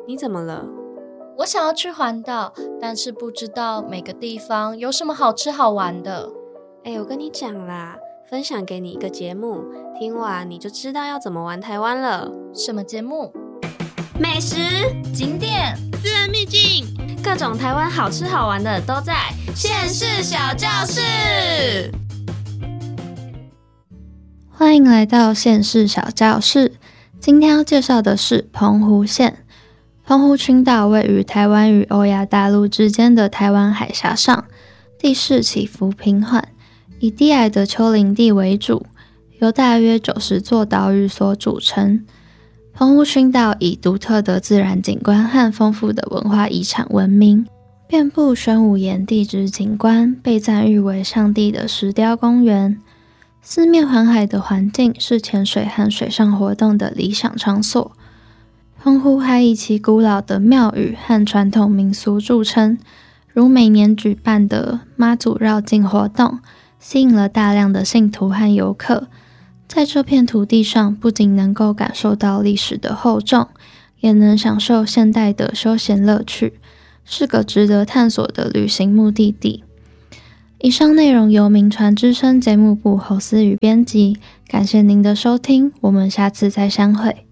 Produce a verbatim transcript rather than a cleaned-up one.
你怎么了？ 我想要去环岛，但是不知道每个地方有什么好吃好玩的。 哎，我跟你讲啦，分享给你一个节目，听完你就知道要怎么玩台湾了。 什么节目？ 美食、 景点、 私人秘境，各种台湾好吃好玩的都在县市小教室。 欢迎来到县市小教室。今天要介绍的是澎湖县。澎湖群岛位于台湾与欧亚大陆之间的台湾海峡上，地势起伏平缓，以低矮的丘陵地为主，由大约九十座岛屿所组成。澎湖群岛以独特的自然景观和丰富的文化遗产闻名，遍布玄武岩地质景观，被赞誉为上帝的石雕公园。四面环海的环境是潜水和水上活动的理想场所。澎湖还以其古老的庙宇和传统民俗著称，如每年举办的妈祖绕境活动，吸引了大量的信徒和游客。在这片土地上，不仅能够感受到历史的厚重，也能享受现代的休闲乐趣，是个值得探索的旅行目的地。以上内容由铭传之声节目部侯思雨编辑，感谢您的收听，我们下次再相会。